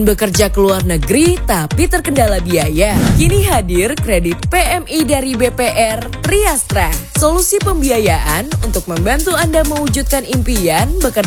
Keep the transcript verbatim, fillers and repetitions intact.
Bekerja ke luar negeri tapi terkendala biaya. Kini hadir kredit P M I dari B P R Triastra. Solusi pembiayaan untuk membantu Anda mewujudkan impian bekerja